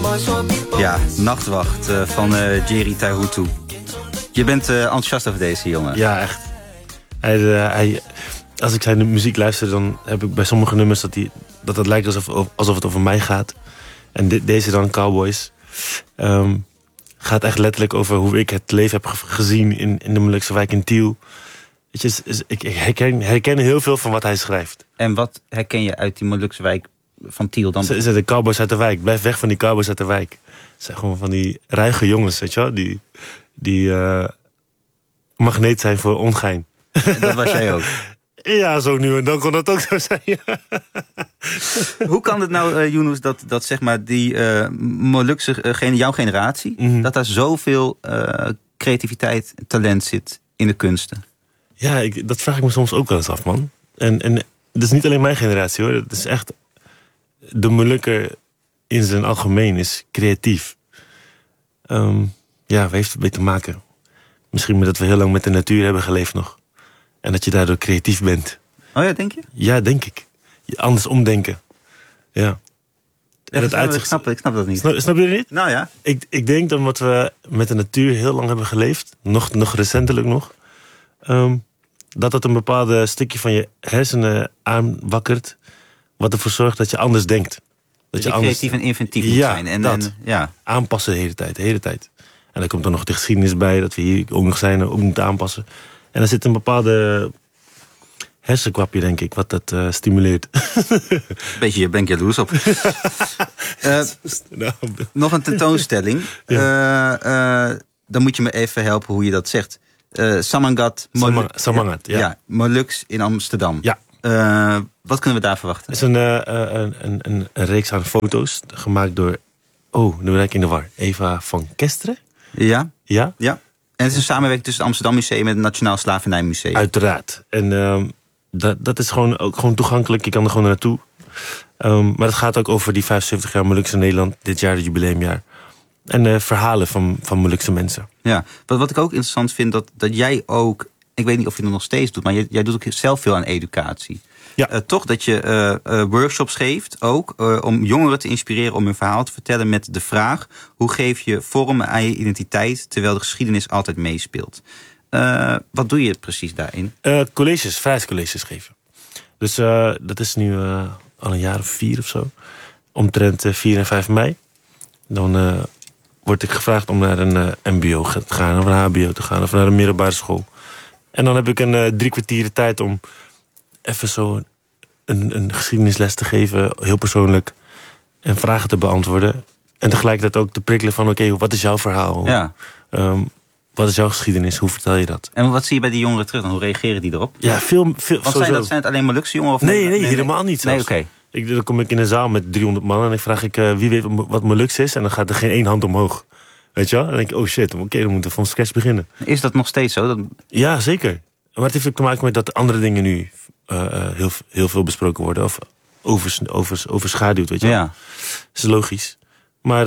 Ja, Nachtwacht van Jerry Taihutu. Je bent enthousiast over deze jongen. Ja, echt. Als ik zijn muziek luister, dan heb ik bij sommige nummers dat het lijkt alsof het over mij gaat. En deze dan, Cowboys, gaat echt letterlijk over hoe ik het leven heb gezien in de Molukse wijk in Tiel. Weet je, ik herken heel veel van wat hij schrijft. En wat herken je uit die Molukse wijk van Tiel dan? Ze de cowboys uit de wijk. Blijf weg van die cowboys uit de wijk. Het zijn gewoon van die ruige jongens, weet je wel? Die magneet zijn voor ongein. En dat was jij ook? Ja, zo nu en dan kon dat ook zo zijn. Ja. Hoe kan het nou, Yunus, dat zeg maar die Molukse, jouw generatie... dat daar zoveel creativiteit en talent zit in de kunsten? Ja, dat vraag ik me soms ook wel eens af, man. En dat is niet alleen mijn generatie, hoor. Het is echt... De Molukker in zijn algemeen is creatief. Waar heeft het mee te maken? Misschien omdat we heel lang met de natuur hebben geleefd nog. En dat je daardoor creatief bent. Oh ja, denk je? Ja, denk ik. Anders omdenken. Ja. En ik snap dat niet. Snap je het niet? Nou ja. Ik denk dat omdat we met de natuur heel lang hebben geleefd... nog recentelijk nog... dat een bepaalde stukje van je hersenen aanwakkert... wat ervoor zorgt dat je anders denkt. Dat je creatief en inventief moet zijn. En aanpassen de hele tijd. En dan komt er nog de geschiedenis bij... dat we hier ook nog zijn en ook moeten aanpassen. En er zit een bepaalde hersenkwapje, denk ik... wat dat stimuleert. Beetje, ben ik jaloers op. Nog een tentoonstelling. Dan moet je me even helpen hoe je dat zegt. Samangat. Samangat, ja. Ja, Moluks in Amsterdam. Ja. Wat kunnen we daar verwachten? Het is een reeks aan foto's gemaakt door... Oh, nu ben ik in de war. Eva van Kesteren? Ja. Ja? Ja. En het is een samenwerking tussen het Amsterdam Museum en het Nationaal Slavernijmuseum. Uiteraard. En dat is ook gewoon toegankelijk. Je kan er gewoon naartoe. Maar het gaat ook over die 75 jaar Molukse Nederland. Dit jaar, het jubileumjaar. En verhalen van Molukse mensen. Ja. Wat ik ook interessant vind, dat jij ook... Ik weet niet of je dat nog steeds doet, maar jij doet ook zelf veel aan educatie. Ja. Toch dat je workshops geeft, ook om jongeren te inspireren om hun verhaal te vertellen met de vraag: hoe geef je vorm aan je identiteit terwijl de geschiedenis altijd meespeelt? Wat doe je precies daarin? Vrijheidscolleges geven. Dus dat is nu al een jaar of 4 of zo. Omtrent 4 en 5 mei. Dan word ik gevraagd om naar een mbo te gaan, of een hbo te gaan, of naar een middelbare school. En dan heb ik een 3 kwartier tijd om even zo een geschiedenisles te geven, heel persoonlijk, en vragen te beantwoorden. En tegelijkertijd ook te prikkelen van, oké, wat is jouw verhaal? Ja. Wat is jouw geschiedenis? Hoe vertel je dat? En wat zie je bij die jongeren terug? En hoe reageren die erop? Ja, veel. Want zijn het alleen Molukse jongeren? Of nee, helemaal niet zelfs. Nee, oké. Dan kom ik in een zaal met 300 man en ik vraag wie weet wat Moluks is? En dan gaat er geen 1 hand omhoog. Weet je wel? En dan denk ik, oh shit, oké, dan moeten we van scratch beginnen. Is dat nog steeds zo? Ja, zeker. Maar het heeft ook te maken met dat andere dingen nu heel veel besproken worden. Of overschaduwd, weet je wel. Ja. Dat is logisch. Maar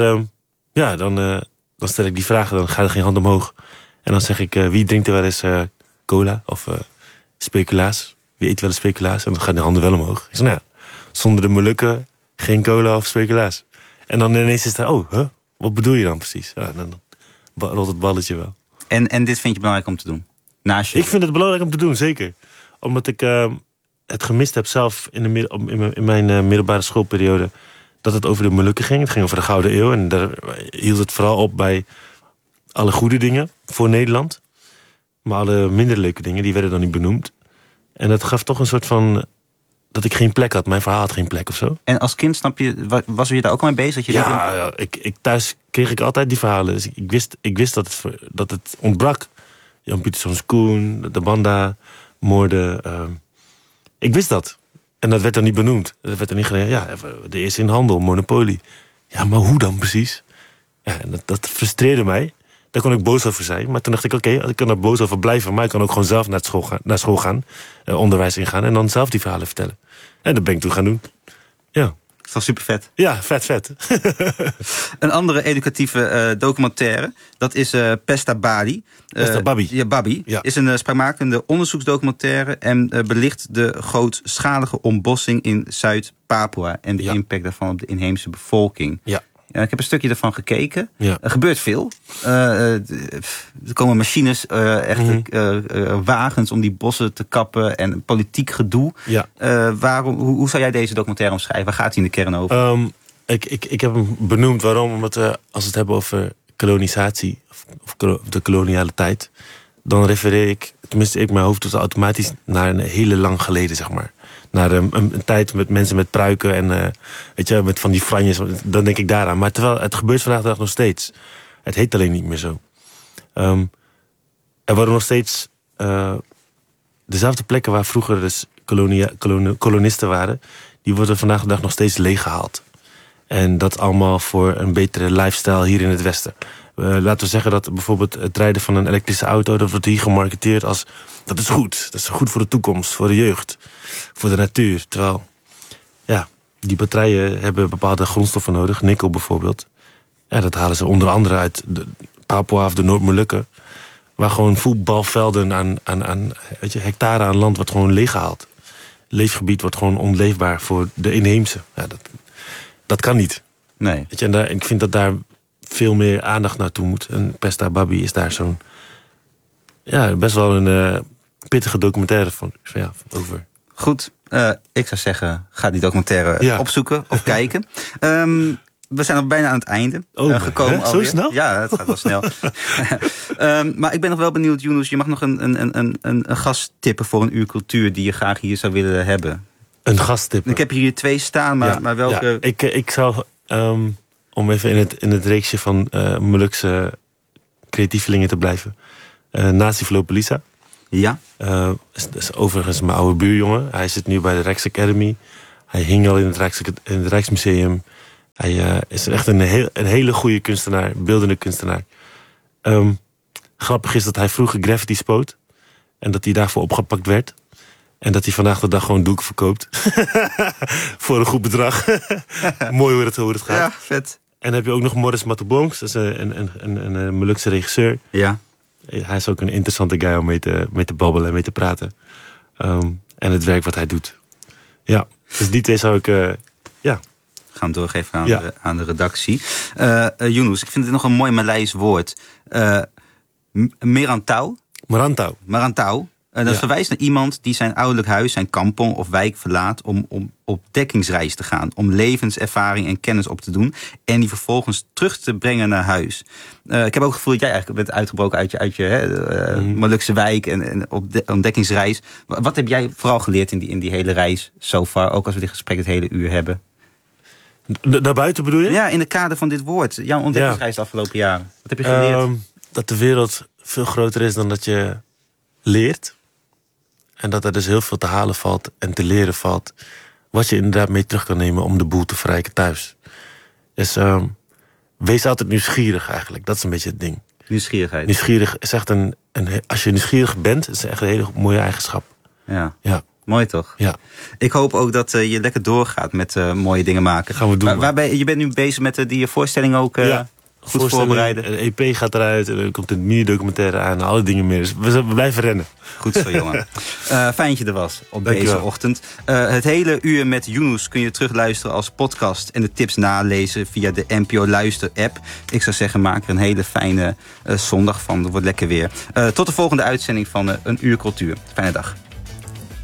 dan stel ik die vragen, dan gaat er geen hand omhoog. En dan zeg ik, wie drinkt er wel eens cola of speculaas? Wie eet wel eens speculaas? En dan gaan de handen wel omhoog. Ik zeg, nou ja, zonder de Molukken geen cola of speculaas. En dan ineens is het, wat bedoel je dan precies? Ja, dan rolt het balletje wel. En dit vind je belangrijk om te doen? Ik vind het belangrijk om te doen, zeker. Omdat ik het gemist heb zelf in mijn middelbare schoolperiode... dat het over de Molukken ging. Het ging over de Gouden Eeuw. En daar hield het vooral op bij alle goede dingen voor Nederland. Maar alle minder leuke dingen, die werden dan niet benoemd. En dat gaf toch een soort van... dat ik geen plek had. Mijn verhaal had geen plek of zo. En als kind, was je daar ook al mee bezig? Thuis kreeg ik altijd die verhalen. Dus ik wist dat het ontbrak. Jan Pieterszoon Koen, de Banda, moorden. Ik wist dat. En dat werd dan niet benoemd. Dat werd dan niet gedaan. Ja, de eerste in handel, monopolie. Ja, maar hoe dan precies? Ja, en dat frustreerde mij. Daar kon ik boos over zijn. Maar toen dacht ik, oké, ik kan er boos over blijven. Maar ik kan ook gewoon zelf naar school gaan. Onderwijs ingaan. En dan zelf die verhalen vertellen. En dat ben ik toen gaan doen. Ja. Dat is super vet. Ja, vet. Een andere educatieve documentaire, dat is Pesta Babi. Pesta Babi. Ja, Babi. Ja. Is een spraakmakende onderzoeksdocumentaire en belicht de grootschalige ontbossing in Zuid-Papua en de impact daarvan op de inheemse bevolking. Ja. Ik heb een stukje ervan gekeken. Ja. Er gebeurt veel. Er komen machines, wagens om die bossen te kappen en politiek gedoe. Ja. Hoe zou jij deze documentaire omschrijven? Waar gaat hij in de kern over? Ik heb hem benoemd. Waarom? Omdat we, als we het hebben over kolonisatie of de koloniale tijd, dan refereer ik, tenminste ik, mijn hoofd doet automatisch naar een hele lang geleden, zeg maar. Naar een tijd met mensen met pruiken en met van die franjes. Dan denk ik daaraan. Maar terwijl het gebeurt vandaag de dag nog steeds. Het heet alleen niet meer zo. Er worden nog steeds dezelfde plekken waar vroeger dus kolonisten waren, die worden vandaag de dag nog steeds leeggehaald. En dat allemaal voor een betere lifestyle hier in het Westen. Laten we zeggen dat bijvoorbeeld het rijden van een elektrische auto, dat wordt hier gemarketeerd als dat is goed. Dat is goed voor de toekomst, voor de jeugd, voor de natuur. Terwijl, ja, die batterijen hebben bepaalde grondstoffen nodig. Nikkel bijvoorbeeld. Ja, dat halen ze onder andere uit Papua of de Noord-Molukken. Waar gewoon voetbalvelden aan hectare aan land wordt gewoon leeggehaald. Leefgebied wordt gewoon onleefbaar voor de inheemse. Ja, dat kan niet. Nee. Weet je, en ik vind dat daar veel meer aandacht naartoe moet. En Pesta Babi is daar zo'n, ja, best wel een pittige documentaire over. Goed, ik zou zeggen, ga die documentaire opzoeken of kijken. We zijn al bijna aan het einde gekomen. Zo snel? Ja, het gaat wel snel. Maar ik ben nog wel benieuwd, Yunus, je mag nog een gast tippen voor een uur cultuur die je graag hier zou willen hebben. Een gast tippen? Ik heb hier 2 staan, maar welke... Ja, ik zou, om even in het reeksje van Molukse creatievelingen te blijven, Nazi Flopelisa. Ja. Is overigens mijn oude buurjongen. Hij zit nu bij de Rijksacademy. Hij hing al in het Rijksmuseum. Hij is echt een hele goede kunstenaar, beeldende kunstenaar. Grappig is dat hij vroeger graffiti spoot. En dat hij daarvoor opgepakt werd. En dat hij vandaag de dag gewoon doek verkoopt. Voor een goed bedrag. Mooi hoe het gaat. Ja, vet. En dan heb je ook nog Morris Matobongs. Dat is een Molukse regisseur. Ja. Hij is ook een interessante guy om mee te babbelen en mee te praten. En het werk wat hij doet. Ja, dus die 2 zou ik... gaan doorgeven aan de redactie. Yunus, ik vind het nog een mooi Maleis woord. Merantau. Dat verwijst naar iemand die zijn ouderlijk huis, zijn kampong of wijk verlaat om op ontdekkingsreis te gaan. Om levenservaring en kennis op te doen. En die vervolgens terug te brengen naar huis. Ik heb ook het gevoel dat jij eigenlijk bent uitgebroken uit je Molukse wijk en op de ontdekkingsreis. Wat heb jij vooral geleerd in die hele reis so far? Ook als we dit gesprek het hele uur hebben. Daarbuiten bedoel je? Ja, in het kader van dit woord. Jouw ontdekkingsreis de afgelopen jaren. Wat heb je geleerd? Dat de wereld veel groter is dan dat je leert. En dat er dus heel veel te halen valt en te leren valt. Wat je inderdaad mee terug kan nemen om de boel te verrijken thuis. Dus wees altijd nieuwsgierig eigenlijk. Dat is een beetje het ding. Nieuwsgierigheid. Nieuwsgierig is echt als je nieuwsgierig bent, is het echt een hele mooie eigenschap. Ja. Mooi toch? Ja. Ik hoop ook dat je lekker doorgaat met mooie dingen maken. Gaan we doen. Je bent nu bezig met die voorstelling ook goed voorbereiden. Een EP gaat eruit, en er komt een mini-documentaire aan, alle dingen meer. Dus we blijven rennen. Goed zo, jongen. Fijn dat je er was op deze ochtend. Het hele uur met Yunus kun je terugluisteren als podcast en de tips nalezen via de NPO Luister app. Ik zou zeggen, maak er een hele fijne zondag van. Het wordt lekker weer. Tot de volgende uitzending van Een Uur Cultuur. Fijne dag.